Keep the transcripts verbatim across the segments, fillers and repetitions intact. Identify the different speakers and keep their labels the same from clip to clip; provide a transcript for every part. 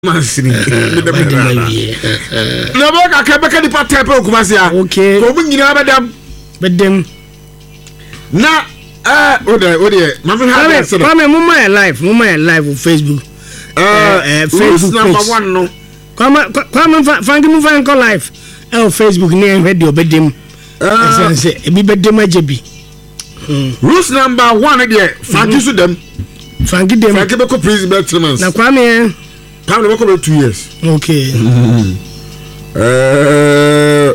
Speaker 1: Masini the bedem na ba ka ka be ka di pa type o kuma sia
Speaker 2: okay
Speaker 1: ko mu nyina bedam
Speaker 2: bedem
Speaker 1: na eh o de o de ma me ha se
Speaker 2: come mu my live mu my live on Facebook
Speaker 1: eh Facebook number one no
Speaker 2: come come find mu find call live eh Facebook ni e de bedem eh say e bi bedem ajebi
Speaker 1: rules number one there fanki su dem
Speaker 2: fanki dem
Speaker 1: fanki be ko president treatments
Speaker 2: na kwame
Speaker 1: Come to work two years.
Speaker 2: Okay.
Speaker 1: Uh,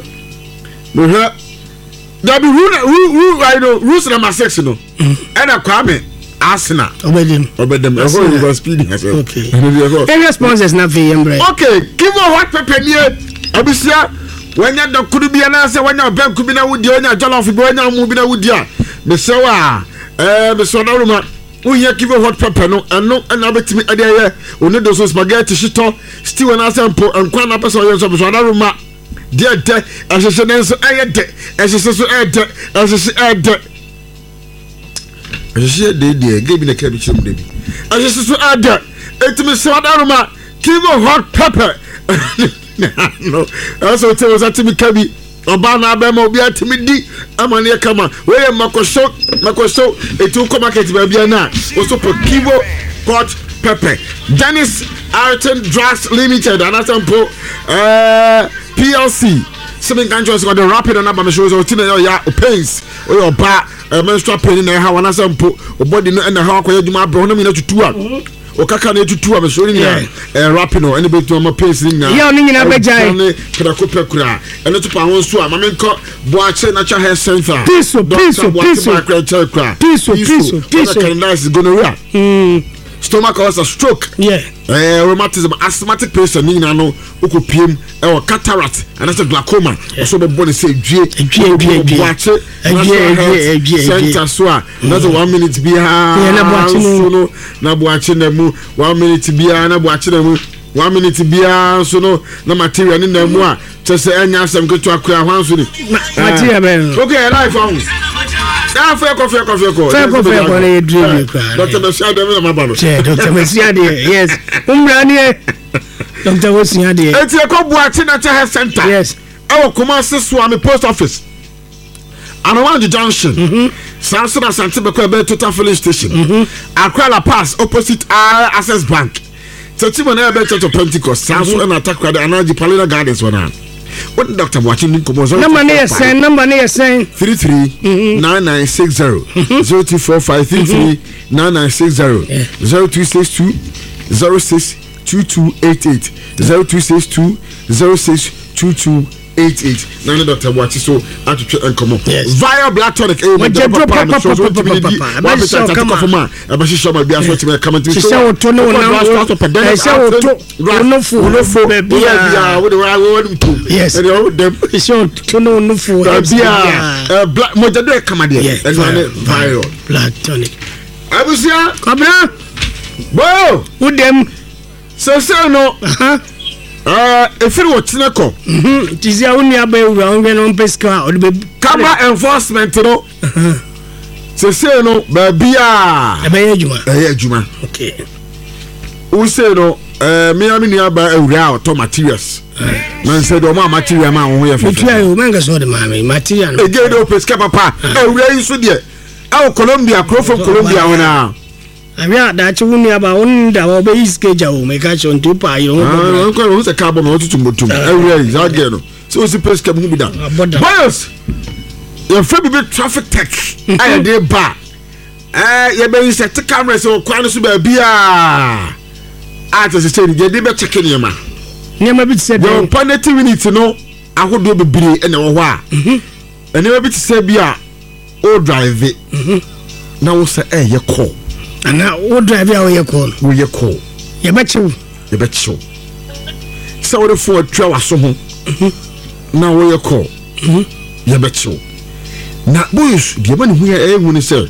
Speaker 1: there be rule, rule, I know rules number six, no. And I come Arsenal.
Speaker 2: Obey them.
Speaker 1: Obey them. I hope you were speeding.
Speaker 2: Okay. Any responses not for you,
Speaker 1: okay. Give me what pepper near. Abisia. When you don't could be an answer when your bank could be now with you and your jollof when you're moving out with you. The sour, eh, the soda. We here give hot pepper no and no and abet me ade we need those spaghetti shito stew and asampo and kwan na person yen so so na ruma de de asese den so eye de asese so eye de asese eye de asese de de give me the cabbage chum de bi asese so eye de etimi so na ruma give hot pepper no also tell us that me kabi oba na abema obi atimi di amane kama we makosho makosho etu ko market ba bia na oso po kibo hot pepper Dennis Arton Drugs Limited anasampo eh P L C seven countries got the rapid and abama shows o tina ya pains o your ba menstrual pain na ha wanasampo o body no na ha akoya djuma bro no mi na tutu a o kaka na tutu a me so ni eh rapid no any betu ma pains ni na
Speaker 2: ya oni nyina bejai
Speaker 1: kra ko pekura ene to pa won so a ma me nko boache na cha hair center
Speaker 2: piso piso piso piso piso piso
Speaker 1: can nice gonorrhea
Speaker 2: mm
Speaker 1: stomach ulcer stroke
Speaker 2: yeah
Speaker 1: eh rheumatism asthmatic patient ni na no okopiem e o cataract and that's glaucoma so be body say due
Speaker 2: due due
Speaker 1: boache due due center so a that's one minute bi ha
Speaker 2: na boache
Speaker 1: no na boache na mu one minute bi ha na boache na mu one minute bi ha so no na material ni na mu a chese anya asem ketu akura hwanso ni
Speaker 2: material be
Speaker 1: okay life on ah fair coffee coffee ko
Speaker 2: fair coffee ko na dream ko
Speaker 1: Doctor Mesia de me mabalo
Speaker 2: che Doctor Mesia de yes umra ni Doctor Mesia de
Speaker 1: eti e ko buache na cha health center
Speaker 2: yes
Speaker 1: e kuma se so am post office Anawanji Junction mhm Sansana Santibe ko be total filling station mhm Accra La Pass opposite uh, Access Bank Tetibo na be Church of Pentecost Sanso na Takwa de Anaji Palina Gardens wana what Doctor watching in commotion
Speaker 2: number near saying number near saying
Speaker 1: three three nine nine six zero zero two four five three three nine nine six zero zero two six two zero six two two eight eight zero two six two zero six two two eight eight nine Doctor watching so at to come via black tonic eh
Speaker 2: what you drop papa papa papa
Speaker 1: what be that come for man about she show my be as what me come to
Speaker 2: so say to no na say to no fu
Speaker 1: no fu be ya we we we
Speaker 2: yes
Speaker 1: them
Speaker 2: so to no no fu
Speaker 1: be ya black mo jado come there and one viral
Speaker 2: black tonic
Speaker 1: abusia
Speaker 2: kabra
Speaker 1: bo
Speaker 2: udem
Speaker 1: so say no aha Uh, if it was Tinako,
Speaker 2: mhm, tizia uni aba ewura onwe no peska o de
Speaker 1: camera enforcement no. Se say no ba bia.
Speaker 2: E ba yejuma.
Speaker 1: E yejuma.
Speaker 2: Okay.
Speaker 1: We say no eh me am ni aba ewura auto materials. Man say do ma material ma won ye fe.
Speaker 2: Material man ga so de ma me material.
Speaker 1: E ge do peska papa. Ewura yi so de. E Colombia, Crawford Colombia wona.
Speaker 2: Abia da chi wuni aba won da wo be iskeja o me ka cho ntu pa yo
Speaker 1: ah ko wo se carbon o tutu motum everywhere is again no so o si peska mu bi da boys your free be traffic tech I dey ba eh ye be set camera so kwan so ba bia ah to se say dey dey be check ni ma
Speaker 2: ni ma bi se dey
Speaker 1: your penalty unit no ahodo bebire e na wo ho a mhm ene ma bi ti se bia o drive mhm na wo se eh ye call
Speaker 2: ana wo drive ya wo ye call
Speaker 1: wo ye call
Speaker 2: ye bechiw
Speaker 1: ye bechiw so wo for twa waso ho na wo ye call ye bechiw na boys de ba ne hu ye hu ni se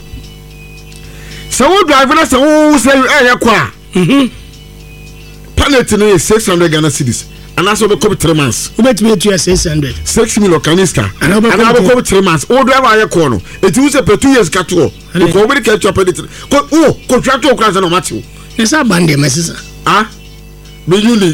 Speaker 1: so wo drive na se wo say eh ye kwa mhm penalty no six hundred Ghana cedis and also be come three months
Speaker 2: wo bet me to six hundred
Speaker 1: six million canister and I be come three months wo drive ye call no it use per two years kato ko be catch up penalty ko oh contract o kran na matthew
Speaker 2: esa bande mesisa
Speaker 1: ah me uni